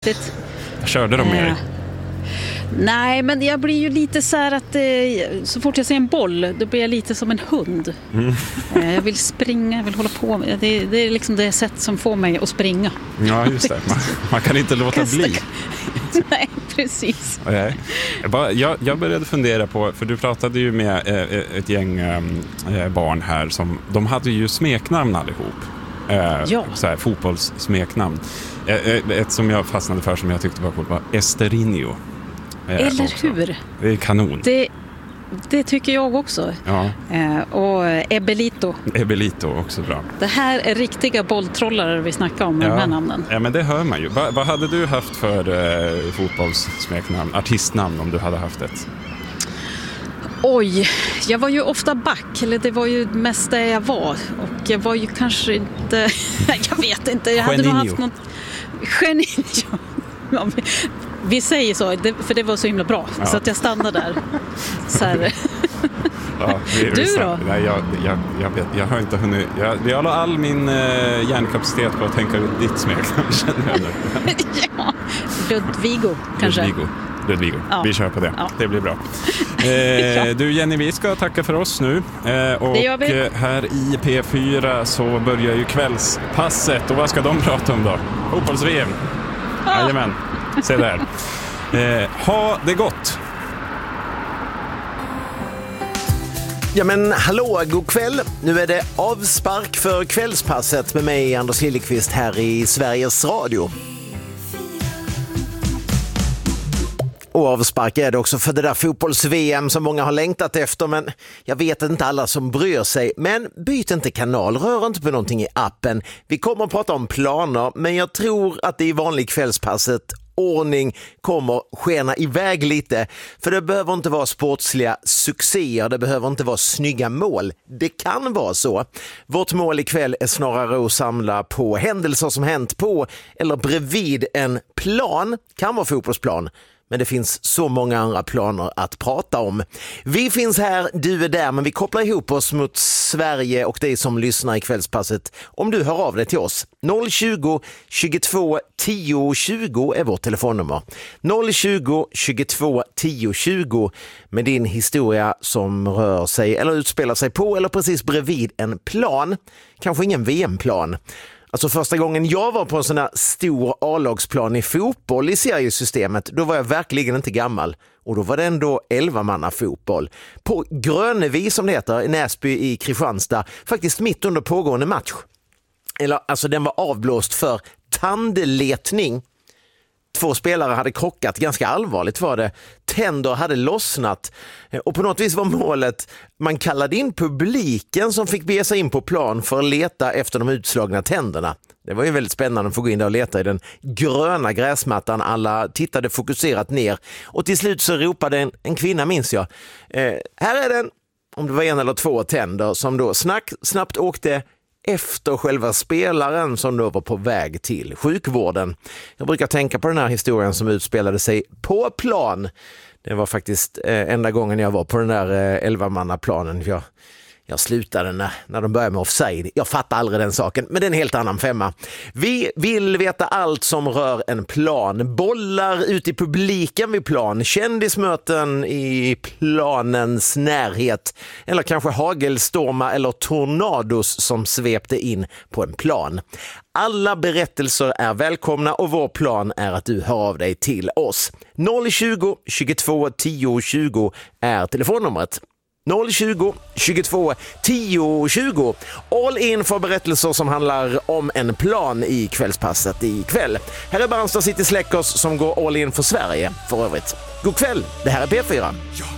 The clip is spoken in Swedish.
riktigt. Körde de med dig? Nej, men jag blir ju lite så här att så fort jag ser en boll, då blir jag lite som en hund. Jag vill springa, jag vill hålla på. Det är liksom det sätt som får mig att springa. Ja, just det. Man kan inte låta bli. Nej, precis. Okay. Jag började fundera på, för du pratade ju med ett gäng barn här som, de hade ju smeknamn allihop. Så här, fotbollssmeknamn. Ett som jag fastnade för som jag tyckte var coolt var Esterinho. Eller också. hur? Det är kanon. Det tycker jag också. Ja. Och Ebelito. Ebelito också bra. Det här är riktiga bolltrollare vi snackar om med de här namnen. Ja, men det hör man ju. Vad hade du haft för fotbollssmeknamn, artistnamn om du hade haft ett? Oj, jag var ju ofta back, eller det var ju mest det jag var. Och jag var ju kanske inte, jag vet inte, jag hade nog haft något... Geninho. Vi säger så, för det var så himla bra. Så att jag stannar där. Så här. Ja, du då? Nej, jag har inte hunnit. Jag har all min hjärnkapacitet på att tänka ut ditt smeknamn. Ja, Ludvigo kanske. Ludvigo. Ja. Vi kör på det. Ja. Det blir bra. Du Jenny, vi ska tacka för oss nu. Och det gör vi. Här i P4 så börjar ju kvällspasset. Och vad ska de prata om då? Fotbolls-VM. Jajamän. Se där. Ha det gott. Ja men hallå, god kväll. Nu är det avspark för kvällspasset med mig Anders Liljeqvist här i Sveriges Radio. Och avspark är det också för det där fotbolls-VM som många har längtat efter, men jag vet inte alla som bryr sig. Men byt inte kanal, rör inte på någonting i appen. Vi kommer att prata om planer, men jag tror att det i vanlig kvällspasset ordning kommer skena iväg lite. För det behöver inte vara sportsliga succéer, det behöver inte vara snygga mål. Det kan vara så. Vårt mål ikväll är snarare att samla på händelser som hänt på eller bredvid en plan, kan vara fotbollsplan. Men det finns så många andra planer att prata om. Vi finns här, du är där, men vi kopplar ihop oss mot Sverige och dig som lyssnar i kvällspasset. Om du hör av dig till oss. 020 22 10 20 är vårt telefonnummer. 020 22 10 20 med din historia som rör sig eller utspelar sig på eller precis bredvid en plan. Kanske ingen VM-plan. Alltså första gången jag var på en sån här stor A-lagsplan i fotboll i seriesystemet, då var jag verkligen inte gammal. Och då var det ändå 11-manna fotboll. På Grönevi som det heter, i Näsby i Kristianstad, faktiskt mitt under pågående match. Eller alltså den var avblåst för tandletning. 2 spelare hade krockat, ganska allvarligt var det. Tänder hade lossnat och på något vis var målet, man kallade in publiken som fick bege sig in på plan för att leta efter de utslagna tänderna. Det var ju väldigt spännande att få gå in där och leta i den gröna gräsmattan. Alla tittade fokuserat ner och till slut så ropade en kvinna, minns jag, här är den, om det var 1 eller 2 tänder som då snabbt åkte efter själva spelaren som då var på väg till sjukvården. Jag brukar tänka på den här historien som utspelade sig på plan. Det var faktiskt enda gången jag var på den där 11-mannaplanen. Jag slutade när de började med offside. Jag fattar aldrig den saken, men det är en helt annan femma. Vi vill veta allt som rör en plan. Bollar ut i publiken vid plan, kändismöten i planens närhet eller kanske hagelstormar eller tornados som svepte in på en plan. Alla berättelser är välkomna och vår plan är att du hör av dig till oss. 020 22 10 20 är telefonnumret. 020 22 10 20. All in för berättelser som handlar om en plan i kvällspasset ikväll. Här är Barnstad City Släckers som går all in för Sverige för övrigt. God kväll, det här är P4.